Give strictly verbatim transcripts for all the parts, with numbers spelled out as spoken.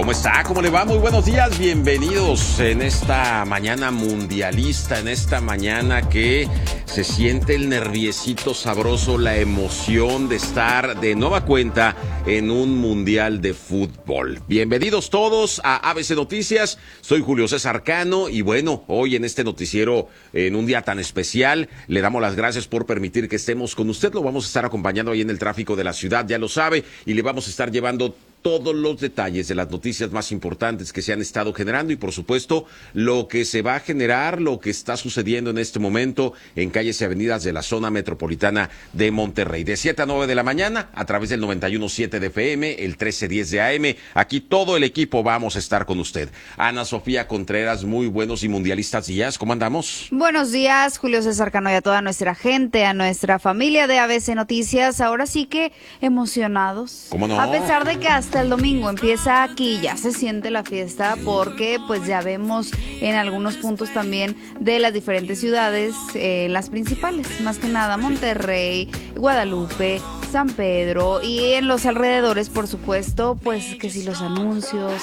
¿Cómo está? ¿Cómo le va? Muy buenos días, bienvenidos en esta mañana mundialista, en esta mañana que se siente el nerviecito sabroso, la emoción de estar de nueva cuenta en un mundial de fútbol. Bienvenidos todos a A B C Noticias, soy Julio César Cano y bueno, hoy en este noticiero, en un día tan especial, le damos las gracias por permitir que estemos con usted, lo vamos a estar acompañando ahí en el tráfico de la ciudad, ya lo sabe, y le vamos a estar llevando todos los detalles de las noticias más importantes que se han estado generando y por supuesto lo que se va a generar, lo que está sucediendo en este momento en calles y avenidas de la zona metropolitana de Monterrey. De siete a nueve de la mañana a través del noventa y uno punto siete de F M, el trece diez de A M. Aquí todo el equipo vamos a estar con usted. Ana Sofía Contreras, muy buenos y mundialistas días. ¿Cómo andamos? Buenos días, Julio César Cano y a toda nuestra gente, a nuestra familia de A B C Noticias. Ahora sí que emocionados. ¿Cómo no? A pesar de que hasta el domingo empieza aquí, ya se siente la fiesta porque pues ya vemos en algunos puntos también de las diferentes ciudades, eh, las principales, más que nada Monterrey, Guadalupe, San Pedro y en los alrededores, por supuesto, pues que si los anuncios,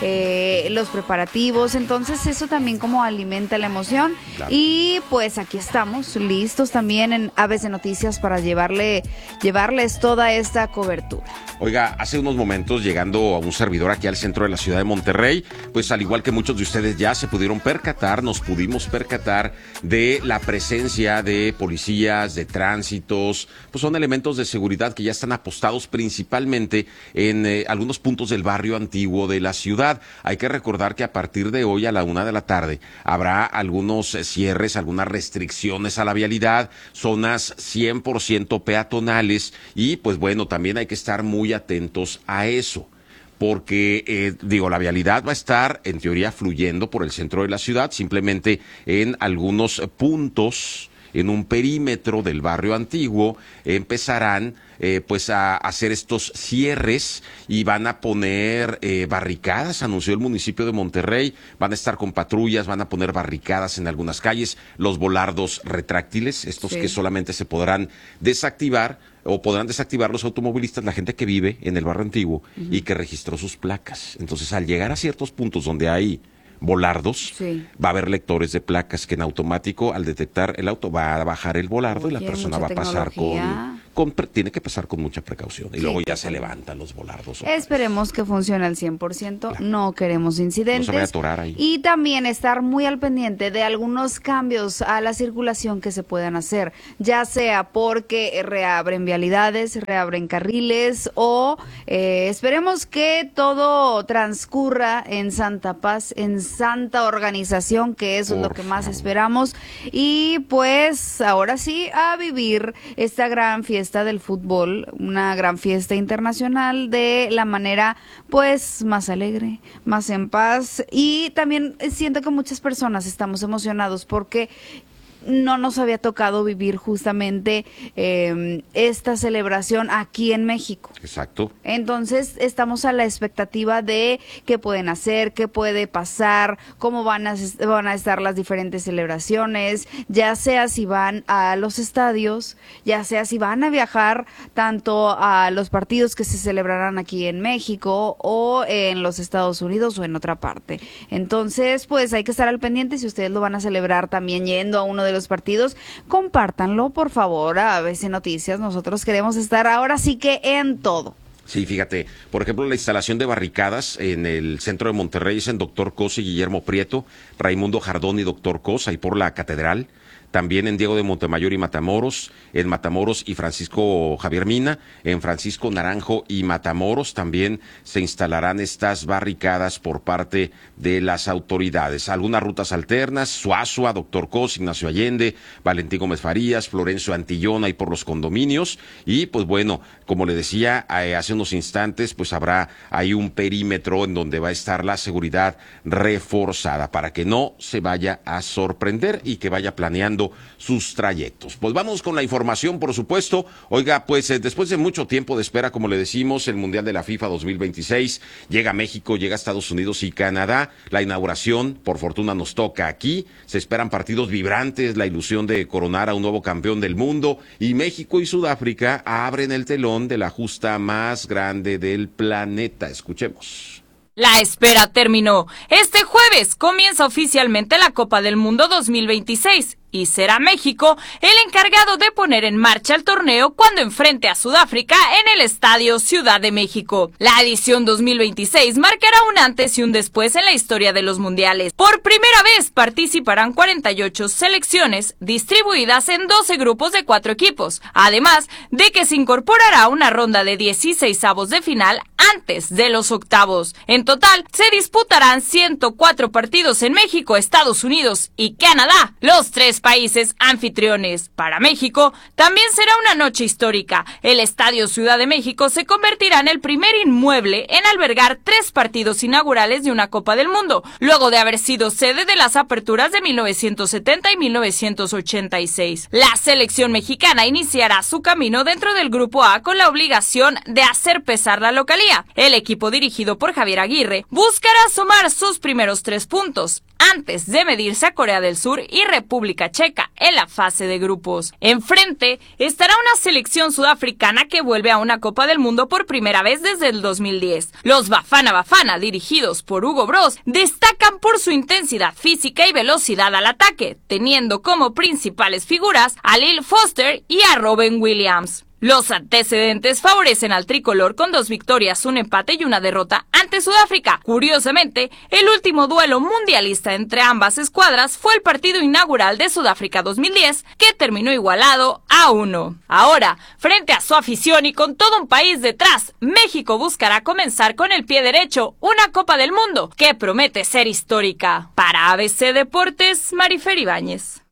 eh, los preparativos, entonces eso también como alimenta la emoción. Claro. Y pues aquí estamos listos también en A B C Noticias para llevarle, llevarles toda esta cobertura. Oiga, hace unos momentos llegando a un servidor aquí al centro de la ciudad de Monterrey, pues al igual que muchos de ustedes ya se pudieron percatar, nos pudimos percatar de la presencia de policías, de tránsitos, pues son elementos de seguridad que ya están apostados principalmente en eh, algunos puntos del barrio antiguo de la ciudad. Hay que recordar que a partir de hoy a la una de la tarde habrá algunos eh, cierres, algunas restricciones a la vialidad, zonas cien por ciento peatonales y pues bueno, también hay que estar muy atentos a eso. Porque, eh, digo, la vialidad va a estar, en teoría, fluyendo por el centro de la ciudad, simplemente en algunos puntos, en un perímetro del barrio antiguo, empezarán eh, pues a hacer estos cierres y van a poner eh, barricadas, anunció el municipio de Monterrey, van a estar con patrullas, van a poner barricadas en algunas calles, los volardos retráctiles, estos sí. que solamente se podrán desactivar o podrán desactivar los automovilistas, la gente que vive en el barrio antiguo uh-huh. y que registró sus placas. Entonces, al llegar a ciertos puntos donde hay volardos, sí. va a haber lectores de placas que en automático, al detectar el auto, va a bajar el volardo Oye, y la persona va a pasar con, con... Tiene que pasar con mucha precaución y sí, luego ya se levantan los volardos. Esperemos que funcione al cien por ciento, claro. no queremos incidentes. No se vaya a atorar ahí. Y también estar muy al pendiente de algunos cambios a la circulación que se puedan hacer, ya sea porque reabren vialidades, reabren carriles o eh, esperemos que todo transcurra en Santa Paz, en santa organización, que eso Por es lo que más favor. esperamos. Y pues ahora sí a vivir esta gran fiesta del fútbol, una gran fiesta internacional de la manera pues más alegre, más en paz, y también siento que muchas personas estamos emocionados porque no nos había tocado vivir justamente eh, esta celebración aquí en México. Exacto. Entonces estamos a la expectativa de qué pueden hacer, qué puede pasar, cómo van a, van a estar las diferentes celebraciones, ya sea si van a los estadios, ya sea si van a viajar tanto a los partidos que se celebrarán aquí en México o en los Estados Unidos o en otra parte. Entonces, pues hay que estar al pendiente si ustedes lo van a celebrar también yendo a uno de los partidos, compártanlo por favor a A B C Noticias, nosotros queremos estar ahora sí que en todo. Sí, fíjate, por ejemplo, la instalación de barricadas en el centro de Monterrey es en Doctor Cos y Guillermo Prieto, Raimundo Jardón y Doctor Cos, ahí por la Catedral. También en Diego de Montemayor y Matamoros, en Matamoros y Francisco Javier Mina, en Francisco Naranjo y Matamoros también se instalarán estas barricadas por parte de las autoridades. Algunas rutas alternas, Suazua, Doctor Cos, Ignacio Allende, Valentín Gómez Farías, Florencio Antillón, ahí por los condominios. Y pues bueno, como le decía eh, hace unos instantes, pues habrá ahí un perímetro en donde va a estar la seguridad reforzada para que no se vaya a sorprender y que vaya planeando sus trayectos. Pues vamos con la información, por supuesto. Oiga, pues eh, después de mucho tiempo de espera, como le decimos, el Mundial de la FIFA dos mil veintiséis llega a México, llega a Estados Unidos y Canadá. La inauguración, por fortuna, nos toca aquí. Se esperan partidos vibrantes, la ilusión de coronar a un nuevo campeón del mundo. Y México y Sudáfrica abren el telón de la justa más grande del planeta. Escuchemos. La espera terminó. Este jueves comienza oficialmente la Copa del Mundo dos mil veintiséis y será México el encargado de poner en marcha el torneo cuando enfrente a Sudáfrica en el Estadio Ciudad de México. La edición dos mil veintiséis marcará un antes y un después en la historia de los mundiales. Por primera vez participarán cuarenta y ocho selecciones distribuidas en doce grupos de cuatro equipos, además de que se incorporará una ronda de dieciseisavos de final antes de los octavos. En total, se disputarán ciento cuatro partidos en México, Estados Unidos y Canadá, los tres países anfitriones. Para México, también será una noche histórica. El Estadio Ciudad de México se convertirá en el primer inmueble en albergar tres partidos inaugurales de una Copa del Mundo, luego de haber sido sede de las aperturas de mil novecientos setenta y mil novecientos ochenta y seis. La selección mexicana iniciará su camino dentro del Grupo A con la obligación de hacer pesar la localía. El equipo dirigido por Javier Aguirre buscará sumar sus primeros tres puntos antes de medirse a Corea del Sur y República Checa en la fase de grupos. Enfrente estará una selección sudafricana que vuelve a una Copa del Mundo por primera vez desde el dos mil diez. Los Bafana Bafana, dirigidos por Hugo Broos, destacan por su intensidad física y velocidad al ataque, teniendo como principales figuras a Lil Foster y a Robin Williams. Los antecedentes favorecen al tricolor con dos victorias, un empate y una derrota ante Sudáfrica. Curiosamente, el último duelo mundialista entre ambas escuadras fue el partido inaugural de Sudáfrica dos mil diez, que terminó igualado a uno. Ahora, frente a su afición y con todo un país detrás, México buscará comenzar con el pie derecho una Copa del Mundo que promete ser histórica. Para A B C Deportes, Marifer Ibáñez.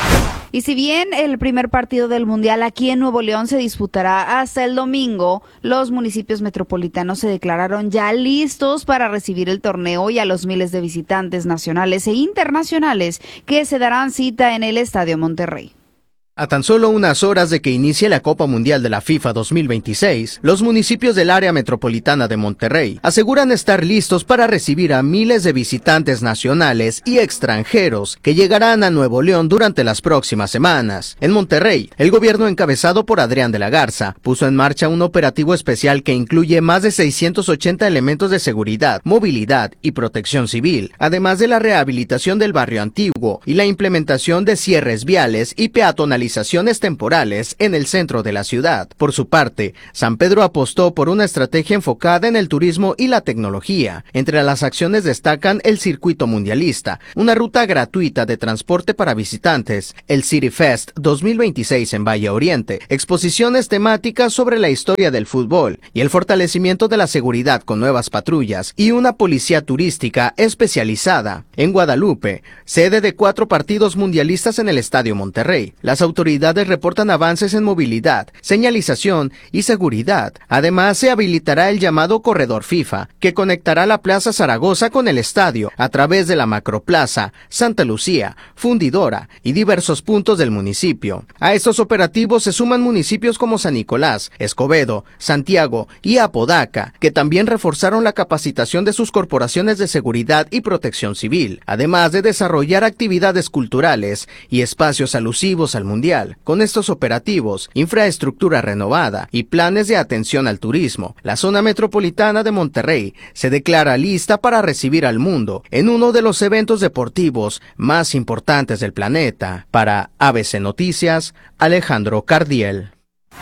Y si bien el primer partido del Mundial aquí en Nuevo León se disputará hasta el domingo, los municipios metropolitanos se declararon ya listos para recibir el torneo y a los miles de visitantes nacionales e internacionales que se darán cita en el Estadio Monterrey. A tan solo unas horas de que inicie la Copa Mundial de la FIFA dos mil veintiséis, los municipios del área metropolitana de Monterrey aseguran estar listos para recibir a miles de visitantes nacionales y extranjeros que llegarán a Nuevo León durante las próximas semanas. En Monterrey, el gobierno encabezado por Adrián de la Garza puso en marcha un operativo especial que incluye más de seiscientos ochenta elementos de seguridad, movilidad y protección civil, además de la rehabilitación del barrio antiguo y la implementación de cierres viales y peatonalización temporales en el centro de la ciudad. Por su parte, San Pedro apostó por una estrategia enfocada en el turismo y la tecnología. Entre las acciones destacan el circuito mundialista, una ruta gratuita de transporte para visitantes, el City Fest dos mil veintiséis en Valle Oriente, exposiciones temáticas sobre la historia del fútbol y el fortalecimiento de la seguridad con nuevas patrullas y una policía turística especializada. En Guadalupe, sede de cuatro partidos mundialistas en el Estadio Monterrey, las autoridades autoridades reportan avances en movilidad, señalización y seguridad. Además, se habilitará el llamado Corredor FIFA, que conectará la Plaza Zaragoza con el estadio a través de la Macroplaza, Santa Lucía, Fundidora y diversos puntos del municipio. A estos operativos se suman municipios como San Nicolás, Escobedo, Santiago y Apodaca, que también reforzaron la capacitación de sus corporaciones de seguridad y protección civil, además de desarrollar actividades culturales y espacios alusivos al mundial. Con estos operativos, infraestructura renovada y planes de atención al turismo, la zona metropolitana de Monterrey se declara lista para recibir al mundo en uno de los eventos deportivos más importantes del planeta. Para A B C Noticias, Alejandro Cardiel.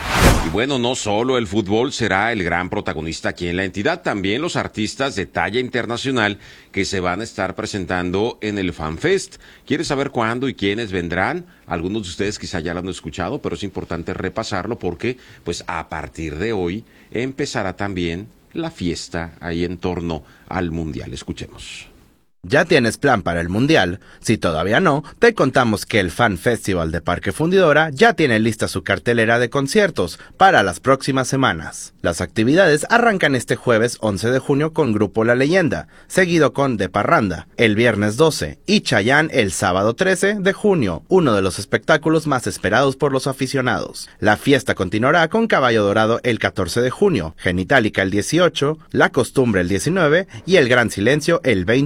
Y bueno, no solo el fútbol será el gran protagonista aquí en la entidad, también los artistas de talla internacional que se van a estar presentando en el FanFest. ¿Quieres saber cuándo y quiénes vendrán? Algunos de ustedes quizá ya lo han escuchado, pero es importante repasarlo porque pues a partir de hoy empezará también la fiesta ahí en torno al Mundial. Escuchemos. ¿Ya tienes plan para el Mundial? Si todavía no, te contamos que el Fan Festival de Parque Fundidora ya tiene lista su cartelera de conciertos para las próximas semanas. Las actividades arrancan este jueves once de junio con Grupo La Leyenda, seguido con De Parranda el viernes doce y Chayanne el sábado trece de junio, uno de los espectáculos más esperados por los aficionados. La fiesta continuará con Caballo Dorado el catorce de junio, Genitalica el dieciocho, La Costumbre el diecinueve y El Gran Silencio el veinte de junio.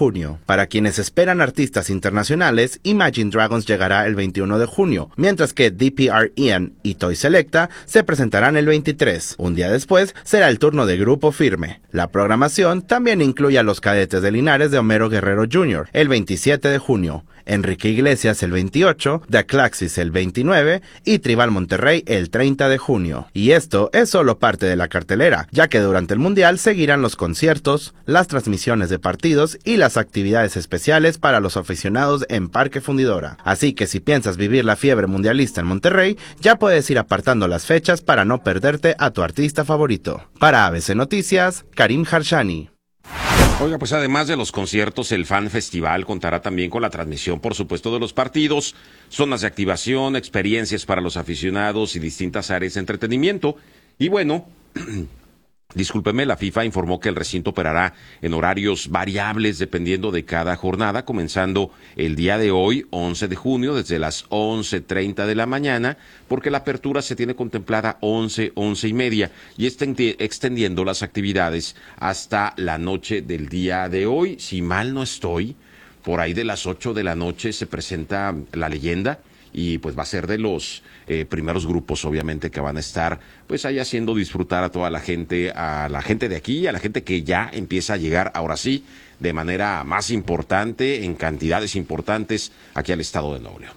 junio. Para quienes esperan artistas internacionales, Imagine Dragons llegará el veintiuno de junio, mientras que D P R Ian y Toy Selecta se presentarán el veintitrés. Un día después será el turno de Grupo Firme. La programación también incluye a los Cadetes de Linares de Homero Guerrero junior el veintisiete de junio, Enrique Iglesias el veintiocho, The Claxis el veintinueve y Tribal Monterrey el treinta de junio. Y esto es solo parte de la cartelera, ya que durante el Mundial seguirán los conciertos, las transmisiones de partidos y las actividades especiales para los aficionados en Parque Fundidora. Así que si piensas vivir la fiebre mundialista en Monterrey, ya puedes ir apartando las fechas para no perderte a tu artista favorito. Para A B C Noticias, Karim Harshani. Oiga, pues además de los conciertos, el Fan Festival contará también con la transmisión, por supuesto, de los partidos, zonas de activación, experiencias para los aficionados y distintas áreas de entretenimiento. Y bueno, discúlpeme, la FIFA informó que el recinto operará en horarios variables dependiendo de cada jornada, comenzando el día de hoy, once de junio, desde las once treinta de la mañana, porque la apertura se tiene contemplada once, once y media, y está extendiendo las actividades hasta la noche del día de hoy. Si mal no estoy, por ahí de las ocho de la noche se presenta la leyenda, y pues va a ser de los eh, primeros grupos, obviamente, que van a estar pues ahí haciendo disfrutar a toda la gente, a la gente de aquí, a la gente que ya empieza a llegar ahora sí de manera más importante, en cantidades importantes, aquí al estado de Nuevo León.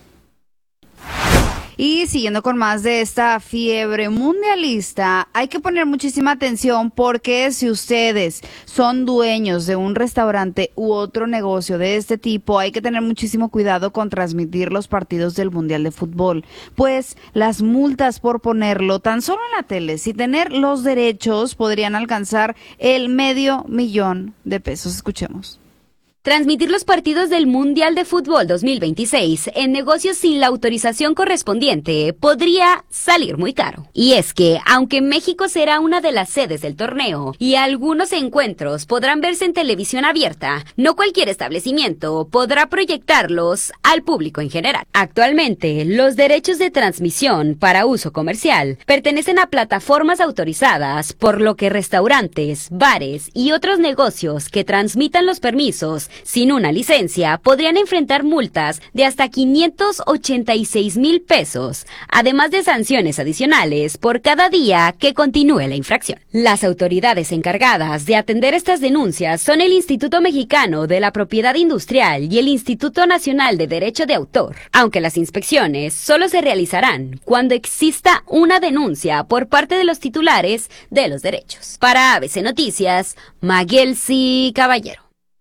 Y siguiendo con más de esta fiebre mundialista, hay que poner muchísima atención porque si ustedes son dueños de un restaurante u otro negocio de este tipo, hay que tener muchísimo cuidado con transmitir los partidos del Mundial de Fútbol, pues las multas por ponerlo tan solo en la tele, sin tener los derechos, podrían alcanzar el medio millón de pesos. Escuchemos. Transmitir los partidos del Mundial de Fútbol dos mil veintiséis en negocios sin la autorización correspondiente podría salir muy caro. Y es que, aunque México será una de las sedes del torneo y algunos encuentros podrán verse en televisión abierta, no cualquier establecimiento podrá proyectarlos al público en general. Actualmente, los derechos de transmisión para uso comercial pertenecen a plataformas autorizadas, por lo que restaurantes, bares y otros negocios que transmitan los permisos sin una licencia podrían enfrentar multas de hasta quinientos ochenta y seis mil pesos, además de sanciones adicionales por cada día que continúe la infracción. Las autoridades encargadas de atender estas denuncias son el Instituto Mexicano de la Propiedad Industrial y el Instituto Nacional de Derecho de Autor, aunque las inspecciones solo se realizarán cuando exista una denuncia por parte de los titulares de los derechos. Para A B C Noticias, Maguelsi Caballero.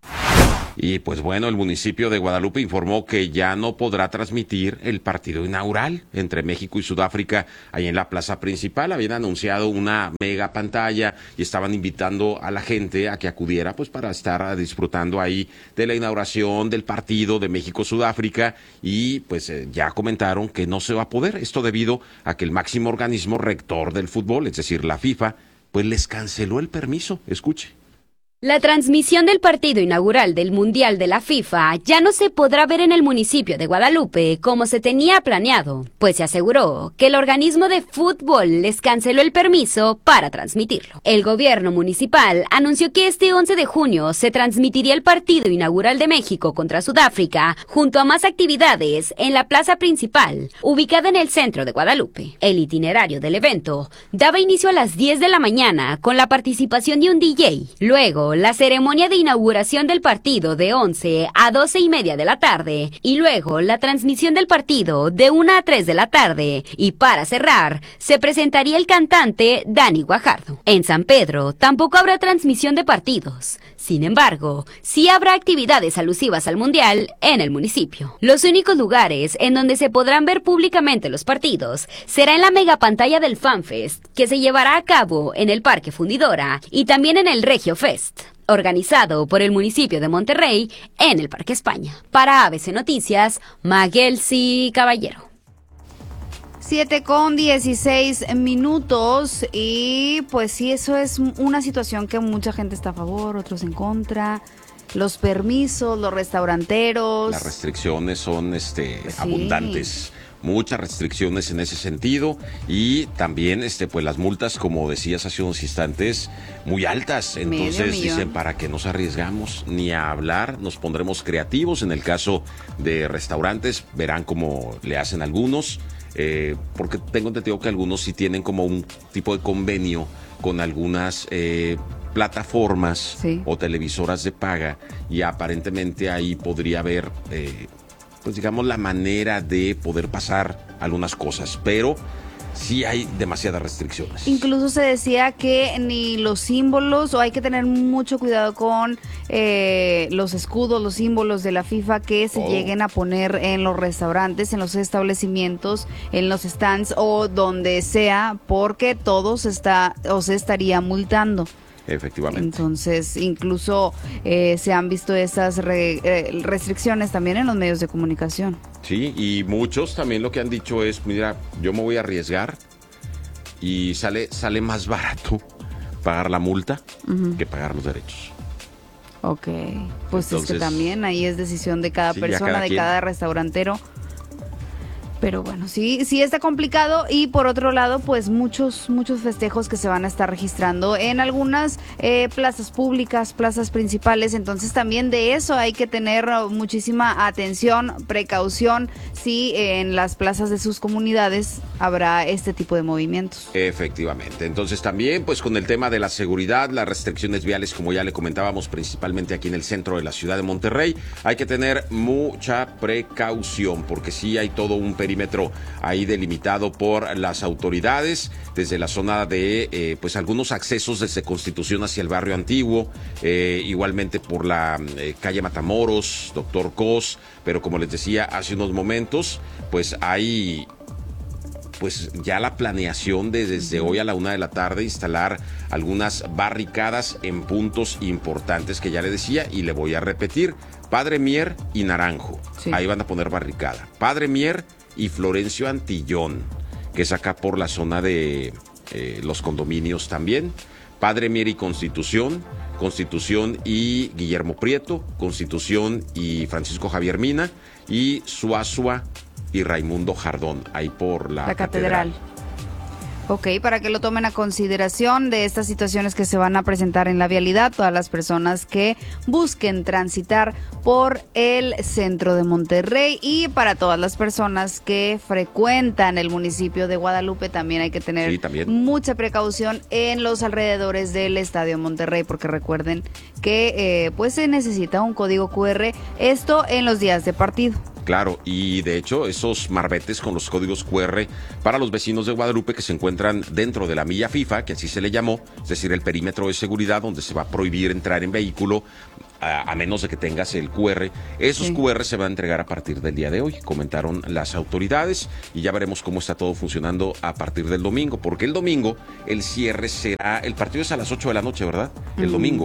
Y pues bueno, el municipio de Guadalupe informó que ya no podrá transmitir el partido inaugural entre México y Sudáfrica ahí en la plaza principal. Habían anunciado una mega pantalla y estaban invitando a la gente a que acudiera pues para estar disfrutando ahí de la inauguración del partido de México-Sudáfrica, y pues eh, ya comentaron que no se va a poder, esto debido a que el máximo organismo rector del fútbol, es decir, la FIFA, pues les canceló el permiso. Escuche. La transmisión del partido inaugural del Mundial de la FIFA ya no se podrá ver en el municipio de Guadalupe como se tenía planeado, pues se aseguró que el organismo de fútbol les canceló el permiso para transmitirlo. El gobierno municipal anunció que este once de junio se transmitiría el partido inaugural de México contra Sudáfrica, junto a más actividades en la plaza principal, ubicada en el centro de Guadalupe. El itinerario del evento daba inicio a las diez de la mañana con la participación de un D J. Luego, la ceremonia de inauguración del partido de once a doce y media de la tarde, y luego la transmisión del partido de una a tres de la tarde, y para cerrar, se presentaría el cantante Dani Guajardo. En San Pedro tampoco habrá transmisión de partidos. Sin embargo, sí habrá actividades alusivas al Mundial en el municipio. Los únicos lugares en donde se podrán ver públicamente los partidos será en la megapantalla del FanFest, que se llevará a cabo en el Parque Fundidora y también en el Regio Fest, organizado por el municipio de Monterrey en el Parque España. Para A B C Noticias, Maguelsi Caballero. siete con dieciséis minutos, y pues sí, eso es una situación que mucha gente está a favor, otros en contra. Los permisos, los restauranteros. Las restricciones son este sí. abundantes. muchas restricciones en ese sentido y también este pues las multas, como decías hace unos instantes, muy altas. Entonces dicen, para que nos arriesgamos ni a hablar, nos pondremos creativos. En el caso de restaurantes, verán cómo le hacen algunos, eh, porque tengo entendido que algunos sí tienen como un tipo de convenio con algunas eh, plataformas sí. o televisoras de paga, y aparentemente ahí podría haber eh, pues digamos la manera de poder pasar algunas cosas, pero sí hay demasiadas restricciones. Incluso se decía que ni los símbolos, o hay que tener mucho cuidado con eh, los escudos, los símbolos de la FIFA que se oh. lleguen a poner en los restaurantes, en los establecimientos, en los stands o donde sea, porque todo se está o se estaría multando. Efectivamente. Entonces, incluso eh, se han visto esas re, eh, restricciones también en los medios de comunicación. Sí, y muchos también lo que han dicho es, mira, yo me voy a arriesgar y sale sale más barato pagar la multa uh-huh. que pagar los derechos. Ok, pues Entonces, es que también ahí es decisión de cada sí, persona, cada de quien. cada restaurantero. Pero bueno, sí, sí está complicado, y por otro lado, pues muchos, muchos festejos que se van a estar registrando en algunas eh, plazas públicas, plazas principales. Entonces también de eso hay que tener muchísima atención, precaución, si en las plazas de sus comunidades habrá este tipo de movimientos. Efectivamente. Entonces también, pues con el tema de la seguridad, las restricciones viales, como ya le comentábamos, principalmente aquí en el centro de la ciudad de Monterrey, hay que tener mucha precaución, porque sí hay todo un perímetro perímetro ahí delimitado por las autoridades, desde la zona de eh, pues algunos accesos desde Constitución hacia el barrio antiguo, eh, igualmente por la eh, calle Matamoros, Doctor Cos, pero como les decía hace unos momentos, pues hay pues ya la planeación de desde hoy a la una de la tarde instalar algunas barricadas en puntos importantes que ya le decía, y le voy a repetir: Padre Mier y Naranjo, sí. ahí van a poner barricada. Padre Mier y Florencio Antillón, que es acá por la zona de eh, los condominios también. Padre Mier y Constitución, Constitución y Guillermo Prieto, Constitución y Francisco Javier Mina, y Suazua y Raimundo Jardón, ahí por la, la catedral. catedral. Ok, para que lo tomen a consideración de estas situaciones que se van a presentar en la vialidad, todas las personas que busquen transitar por el centro de Monterrey, y para todas las personas que frecuentan el municipio de Guadalupe también hay que tener sí, también. mucha precaución en los alrededores del Estadio Monterrey, porque recuerden que eh, pues se necesita un código cu erre, esto en los días de partido. Claro, y de hecho esos marbetes con los códigos cu erre para los vecinos de Guadalupe que se encuentran dentro de la milla FIFA, que así se le llamó, es decir, el perímetro de seguridad donde se va a prohibir entrar en vehículo a, a menos de que tengas el cu erre. Esos sí. cu erre se van a entregar a partir del día de hoy, comentaron las autoridades, y ya veremos cómo está todo funcionando a partir del domingo, porque el domingo el cierre será, el partido es a las ocho de la noche, ¿verdad? El uh-huh. domingo,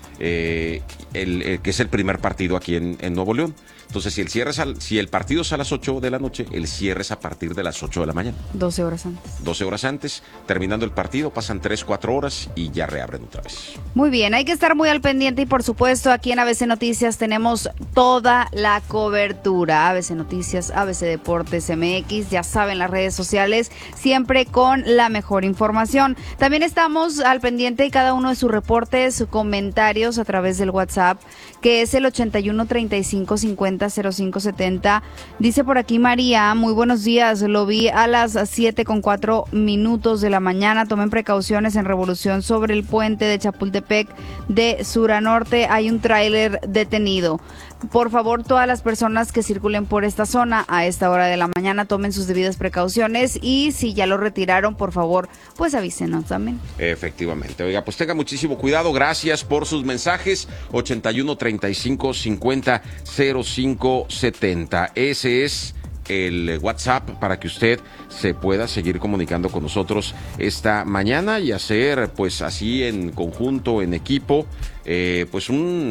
eh, el, el, que es el primer partido aquí en, en Nuevo León. Entonces, si el cierre es al, si el partido es a las ocho de la noche, el cierre es a partir de las ocho de la mañana. doce horas antes. doce horas antes, terminando el partido, pasan tres, cuatro horas y ya reabren otra vez. Muy bien, hay que estar muy al pendiente, y por supuesto aquí en A B C Noticias tenemos toda la cobertura. A B C Noticias, A B C Deportes M X, ya saben, las redes sociales, siempre con la mejor información. También estamos al pendiente de cada uno de sus reportes, sus comentarios a través del WhatsApp, que es el ochenta y uno, treinta y cinco, cincuenta, cero cinco setenta. Dice por aquí María: muy buenos días, lo vi a las siete con cuatro minutos de la mañana. Tomen precauciones en Revolución sobre el puente de Chapultepec de sur a norte, hay un tráiler detenido. Por favor, todas las personas que circulen por esta zona a esta hora de la mañana tomen sus debidas precauciones, y si ya lo retiraron, por favor, pues avísenos también. Efectivamente. Oiga, pues tenga muchísimo cuidado. Gracias por sus mensajes. ochenta y uno, treinta y cinco, cincuenta, cero cinco setenta. Ese es el WhatsApp para que usted se pueda seguir comunicando con nosotros esta mañana y hacer, pues así en conjunto, en equipo, eh, pues un...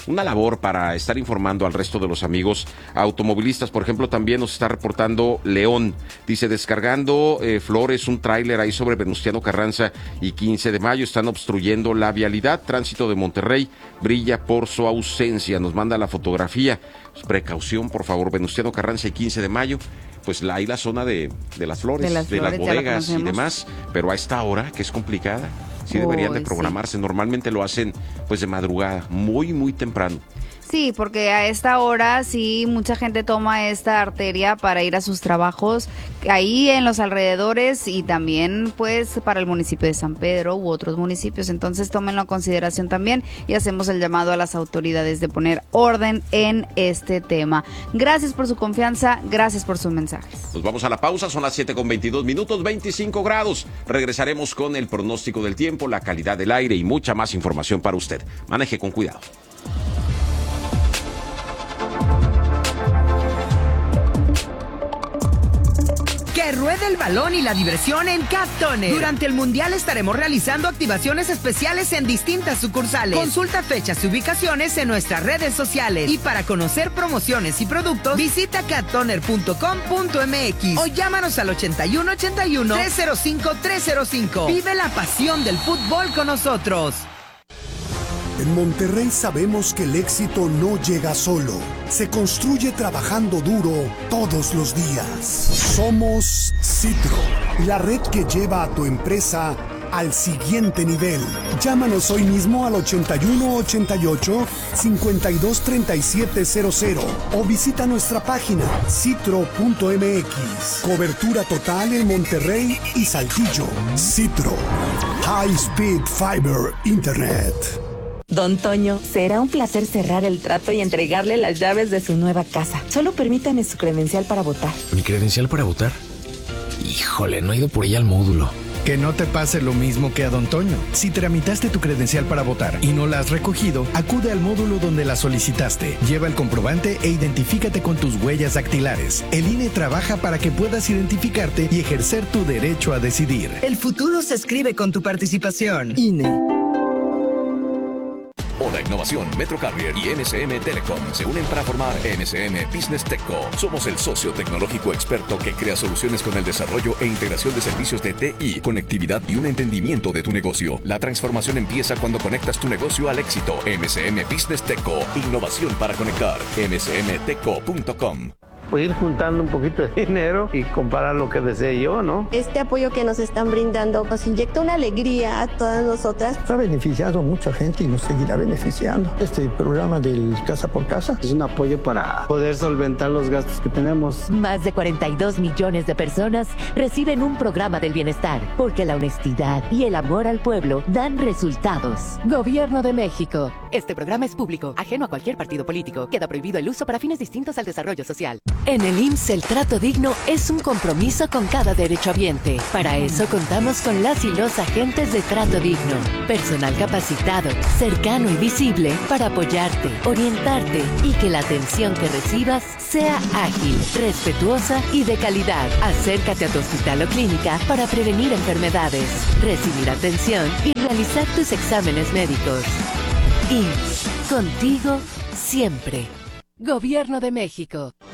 una labor para estar informando al resto de los amigos automovilistas. Por ejemplo, también nos está reportando León, dice, descargando eh, flores, un tráiler ahí sobre Venustiano Carranza y quince de mayo, están obstruyendo la vialidad, tránsito de Monterrey brilla por su ausencia, nos manda la fotografía. Pues, precaución, por favor, Venustiano Carranza y quince de mayo, pues la, hay la zona de, de las flores, de las, de flores, las bodegas y demás, pero a esta hora, que es complicada, sí deberían de programarse, sí. Normalmente lo hacen pues de madrugada, muy, muy temprano. Sí, porque a esta hora sí mucha gente toma esta arteria para ir a sus trabajos ahí en los alrededores y también pues para el municipio de San Pedro u otros municipios. Entonces tómenlo en consideración también y hacemos el llamado a las autoridades de poner orden en este tema. Gracias por su confianza, gracias por sus mensajes. Nos vamos a la pausa, son las siete con veintidós minutos, veinticinco grados. Regresaremos con el pronóstico del tiempo, la calidad del aire y mucha más información para usted. Maneje con cuidado. Que ruede el balón y la diversión en Cat Toner. Durante el Mundial estaremos realizando activaciones especiales en distintas sucursales. Consulta fechas y ubicaciones en nuestras redes sociales. Y para conocer promociones y productos, visita cat toner punto com punto m x o llámanos al ochenta y uno ochenta y uno, tres cero cinco, tres cero cinco. Vive la pasión del fútbol con nosotros. En Monterrey sabemos que el éxito no llega solo, se construye trabajando duro todos los días. Somos Citro, la red que lleva a tu empresa al siguiente nivel. Llámanos hoy mismo al ochenta y uno ochenta y ocho, cincuenta y dos treinta y siete cero cero o visita nuestra página citro punto m x. Cobertura total en Monterrey y Saltillo. Citro, High Speed Fiber Internet. Don Toño, será un placer cerrar el trato y entregarle las llaves de su nueva casa. Solo permítame su credencial para votar. ¿Mi credencial para votar? Híjole, no he ido por ella al módulo. Que no te pase lo mismo que a Don Toño. Si tramitaste tu credencial para votar y no la has recogido, acude al módulo donde la solicitaste. Lleva el comprobante e identifícate con tus huellas dactilares. El I N E trabaja para que puedas identificarte y ejercer tu derecho a decidir. El futuro se escribe con tu participación. I N E. Oda Innovación, Metro Carrier y M C M Telecom se unen para formar M C M Business Techco. Somos el socio tecnológico experto que crea soluciones con el desarrollo e integración de servicios de T I, conectividad y un entendimiento de tu negocio. La transformación empieza cuando conectas tu negocio al éxito. M C M Business Techco, innovación para conectar. m c m teco punto com. Pues ir juntando un poquito de dinero y comprar lo que desee yo, ¿no? Este apoyo que nos están brindando nos inyecta una alegría a todas nosotras. Ha beneficiado a mucha gente y nos seguirá beneficiando. Este programa del Casa por Casa es un apoyo para poder solventar los gastos que tenemos. Más de cuarenta y dos millones de personas reciben un programa del bienestar, porque la honestidad y el amor al pueblo dan resultados. Gobierno de México. Este programa es público, ajeno a cualquier partido político. Queda prohibido el uso para fines distintos al desarrollo social. En el I M S S el trato digno es un compromiso con cada derechohabiente. Para eso contamos con las y los agentes de trato digno. Personal capacitado, cercano y visible para apoyarte, orientarte y que la atención que recibas sea ágil, respetuosa y de calidad. Acércate a tu hospital o clínica para prevenir enfermedades, recibir atención y realizar tus exámenes médicos. I M S S, contigo siempre. Gobierno de México.